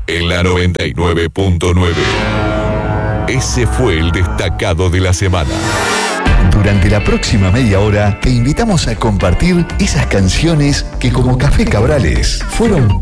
en la 99.9. Ese fue el destacado de la semana. Durante la próxima media hora te invitamos a compartir esas canciones que como Café Cabrales fueron